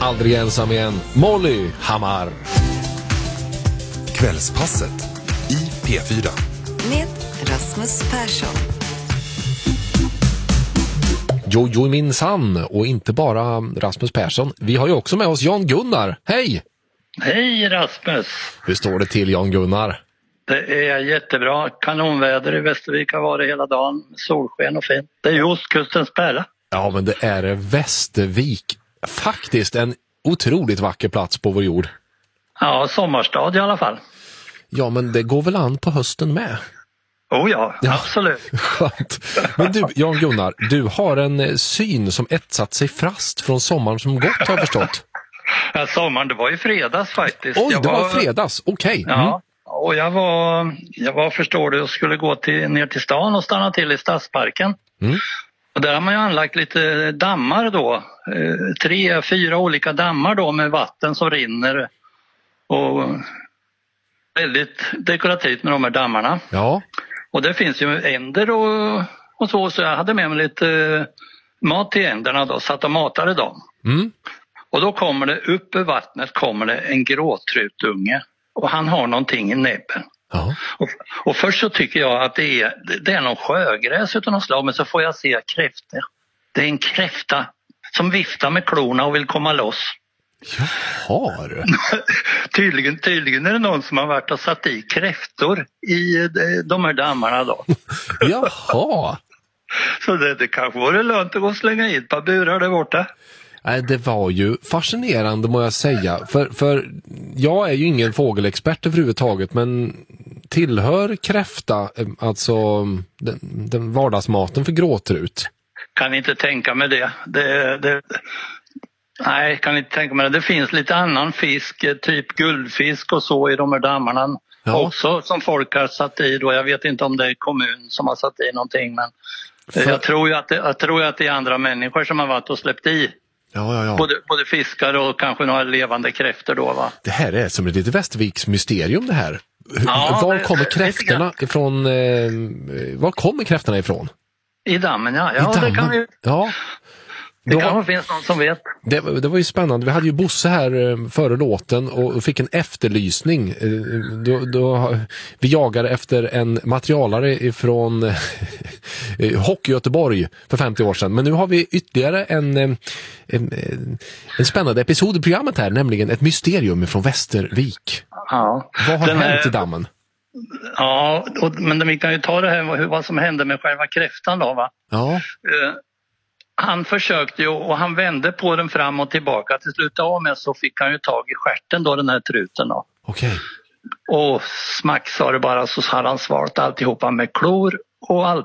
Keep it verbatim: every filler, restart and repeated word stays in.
Aldrig ensam igen. Molly Hammar. Kvällspasset i P fyra. Med Rasmus Persson. Jojo minsann, och inte bara Rasmus Persson. Vi har ju också med oss Jan Gunnar. Hej! Hej Rasmus! Hur står det till, Jan Gunnar? Det är jättebra. Kanonväder i Västervik har varit hela dagen. Solsken och fint. Det är ju ostkustens pärla. Ja, men det är Västervik. Faktiskt en otroligt vacker plats på vår jord. Ja, sommarstad i alla fall. Ja, men det går väl an på hösten med? Oh ja, ja. Absolut. Skönt. Men du, Jan Gunnar, du har en syn som etsat sig fast från sommaren som gått, har jag förstått. Ja, sommaren, det var i fredags faktiskt. Oj, jag det var, var fredags, okej. Okay. Mm. Ja, och jag var, jag var, förstår du, och skulle gå till, ner till stan och stanna till i Stadsparken. Mm. Och där har man ju anlagt lite dammar då. Eh, tre, fyra olika dammar då med vatten som rinner. Och väldigt dekorativt med de här dammarna. Ja. Och det finns ju änder och, och så, så jag hade med mig lite eh, mat till änderna då, satt och matade dem. Mm. Och då kommer det, upp ur vattnet kommer det en gråtrutunge och han har någonting i näbben. Ja. Och, och först så tycker jag att det är, det är någon sjögräs utan något slag, men så får jag se kräftor. Det är en kräfta som viftar med klorna och vill komma loss. Jaha. tydligen, tydligen är det någon som har varit och satt i kräftor i de, de här dammarna då. Jaha. Så det, det kanske vore lönt att gå och slänga in ett par burar där borta. Nej, det var ju fascinerande, må jag säga. För, för jag är ju ingen fågelexpert överhuvudtaget, men tillhör kräfta, alltså den, den vardagsmaten för gråtrut? Kan inte tänka mig det. det, det nej, kan inte tänka mig det. Det finns lite annan fisk, typ guldfisk och så i de här dammarna. Ja. Också som folk har satt i då. Jag vet inte om det är kommun som har satt i någonting, men för... jag, tror ju att det, jag tror ju att det är andra människor som har varit och släppt i. Ja, ja, ja. Både, både fiskar och kanske några levande kräftor då, va? Det här är som ett litet Västerviks mysterium det här. Ja, var det, kommer kräftorna ifrån? Eh, var kommer kräftorna ifrån? I dammen, ja. Ja, I dammen. Det kan vi... Ja. Det kanske har... finns någon som vet. Det, det var ju spännande. Vi hade ju Bosse här eh, före låten och fick en efterlysning. Eh, då, då, vi jagade efter en materialare ifrån eh, Hockey Göteborg för femtio år sedan. Men nu har vi ytterligare en, en, en, en spännande episod i programmet här, nämligen ett mysterium från Västervik. Ja. Vad har hänt här... i dammen? Ja, och, men vi kan ju ta det här vad som hände med själva kräftan då, va? Ja. Uh, Han försökte ju och han vände på den fram och tillbaka. Till slut av med så fick han ju tag i stjärten då, den här truten då. Okej. Okay. Och smack sa det bara, så hade han svalt alltihopa med klor och allt